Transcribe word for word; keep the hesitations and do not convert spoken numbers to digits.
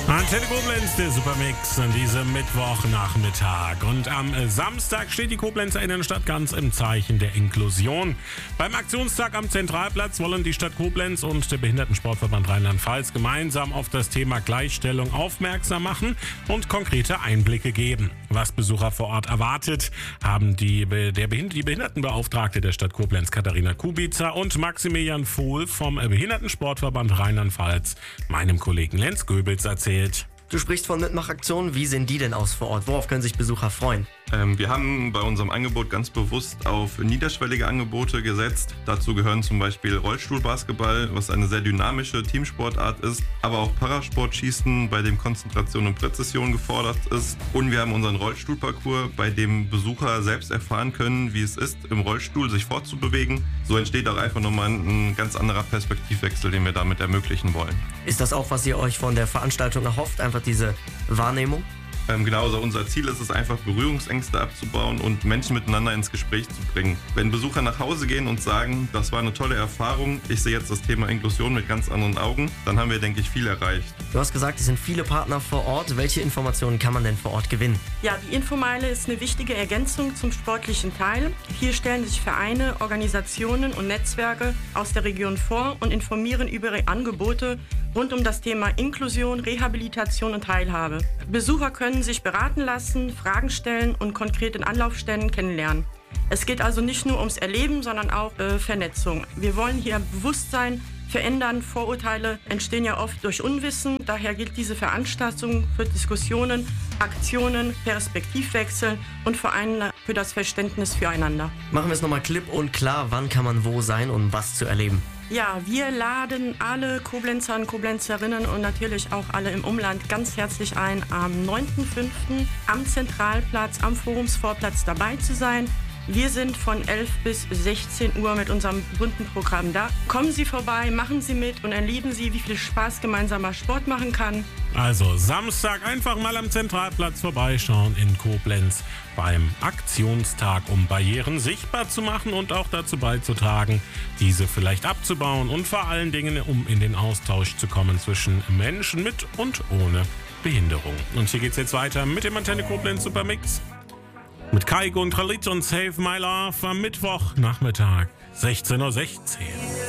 Antenne Koblenz, der Supermix an diesem Mittwochnachmittag. Und am Samstag steht die Koblenzer Innenstadt ganz im Zeichen der Inklusion. Beim Aktionstag am Zentralplatz wollen die Stadt Koblenz und der Behindertensportverband Rheinland-Pfalz gemeinsam auf das Thema Gleichstellung aufmerksam machen und konkrete Einblicke geben. Was Besucher vor Ort erwartet, haben die, der Behind- die Behindertenbeauftragte der Stadt Koblenz, Katharina Kubica, und Maximilian Vohl vom Behindertensportverband Rheinland-Pfalz meinem Kollegen Lenz Goebels erzählt. Du sprichst von Mitmachaktionen. Wie sehen die denn aus vor Ort? Worauf können sich Besucher freuen? Ähm, wir haben bei unserem Angebot ganz bewusst auf niederschwellige Angebote gesetzt. Dazu gehören zum Beispiel Rollstuhlbasketball, was eine sehr dynamische Teamsportart ist, aber auch Parasportschießen, bei dem Konzentration und Präzision gefordert ist. Und wir haben unseren Rollstuhlparcours, bei dem Besucher selbst erfahren können, wie es ist, im Rollstuhl sich fortzubewegen. So entsteht auch einfach nochmal ein ganz anderer Perspektivwechsel, den wir damit ermöglichen wollen. Ist das auch, was ihr euch von der Veranstaltung erhofft? Einfach diese Wahrnehmung? Ähm, genau, also unser Ziel ist es einfach, Berührungsängste abzubauen und Menschen miteinander ins Gespräch zu bringen. Wenn Besucher nach Hause gehen und sagen, das war eine tolle Erfahrung, ich sehe jetzt das Thema Inklusion mit ganz anderen Augen, dann haben wir, denke ich, viel erreicht. Du hast gesagt, es sind viele Partner vor Ort. Welche Informationen kann man denn vor Ort gewinnen? Ja, die Infomeile ist eine wichtige Ergänzung zum sportlichen Teil. Hier stellen sich Vereine, Organisationen und Netzwerke aus der Region vor und informieren über ihre Angebote rund um das Thema Inklusion, Rehabilitation und Teilhabe. Besucher können sich beraten lassen, Fragen stellen und konkrete Anlaufstellen kennenlernen. Es geht also nicht nur ums Erleben, sondern auch äh, Vernetzung. Wir wollen hier Bewusstsein verändern. Vorurteile entstehen ja oft durch Unwissen. Daher gilt diese Veranstaltung für Diskussionen, Aktionen, Perspektivwechsel und vor allem für das Verständnis füreinander. Machen wir es nochmal klipp und klar, wann kann man wo sein, um was zu erleben? Ja, wir laden alle Koblenzer und Koblenzerinnen und natürlich auch alle im Umland ganz herzlich ein, am neunten fünften am Zentralplatz, am Forumsvorplatz dabei zu sein. Wir sind von elf bis sechzehn Uhr mit unserem bunten Programm da. Kommen Sie vorbei, machen Sie mit und erleben Sie, wie viel Spaß gemeinsamer Sport machen kann. Also Samstag einfach mal am Zentralplatz vorbeischauen in Koblenz beim Aktionstag, um Barrieren sichtbar zu machen und auch dazu beizutragen, diese vielleicht abzubauen und vor allen Dingen, um in den Austausch zu kommen zwischen Menschen mit und ohne Behinderung. Und hier geht's jetzt weiter mit dem Antenne Koblenz Supermix. Mit Kai Guntralit und Save My Love am Mittwochnachmittag, sechzehn Uhr sechzehn.